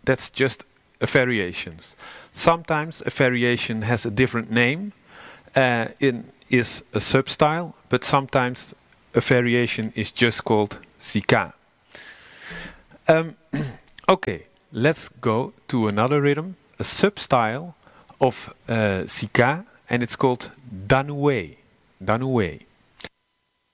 that's just a variations. Sometimes a variation has a different name, is a substyle, but sometimes a variation is just called Sika. Okay, let's go to another rhythm, a substyle of Sika, and it's called Danoué. Danoué.